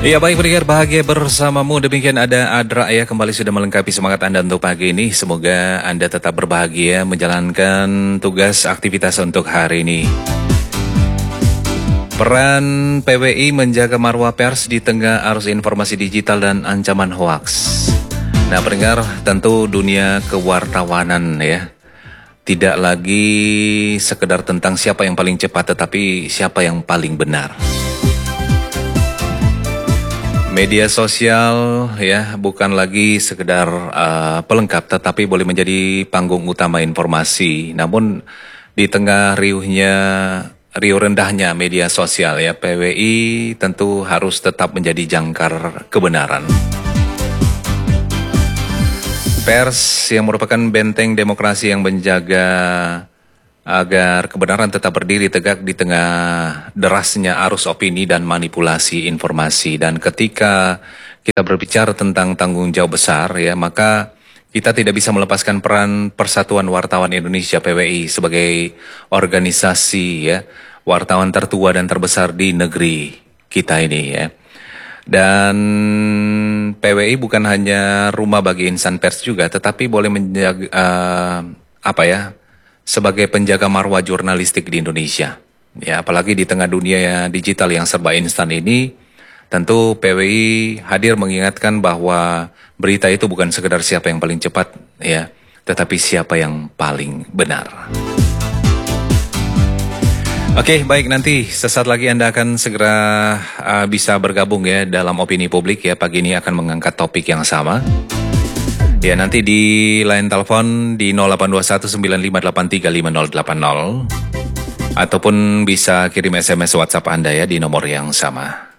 Iya baik pendengar bahagia bersamamu, demikian ada Adra ya kembali sudah melengkapi semangat Anda untuk pagi ini. Semoga Anda tetap berbahagia menjalankan tugas aktivitas untuk hari ini. Peran PWI menjaga marwah pers di tengah arus informasi digital dan ancaman hoaks. Nah pendengar, tentu dunia kewartawanan ya tidak lagi sekedar tentang siapa yang paling cepat, tetapi siapa yang paling benar. Media sosial ya bukan lagi sekedar pelengkap, tetapi boleh menjadi panggung utama informasi. Namun di tengah riuh rendahnya media sosial ya, PWI tentu harus tetap menjadi jangkar kebenaran. Pers yang merupakan benteng demokrasi yang menjaga agar kebenaran tetap berdiri tegak di tengah derasnya arus opini dan manipulasi informasi. Dan ketika kita berbicara tentang tanggung jawab besar ya, maka kita tidak bisa melepaskan peran Persatuan Wartawan Indonesia PWI sebagai organisasi ya wartawan tertua dan terbesar di negeri kita ini ya. Dan PWI bukan hanya rumah bagi insan pers juga, tetapi boleh menjaga sebagai penjaga marwah jurnalistik di Indonesia. Ya, apalagi di tengah dunia digital yang serba instan ini, tentu PWI hadir mengingatkan bahwa berita itu bukan sekedar siapa yang paling cepat, ya, tetapi siapa yang paling benar. Oke, baik, nanti sesaat lagi Anda akan segera bisa bergabung ya dalam opini publik ya. Pagi ini akan mengangkat topik yang sama. Ya, nanti di line telepon di 082195835080 ataupun bisa kirim SMS WhatsApp Anda ya di nomor yang sama.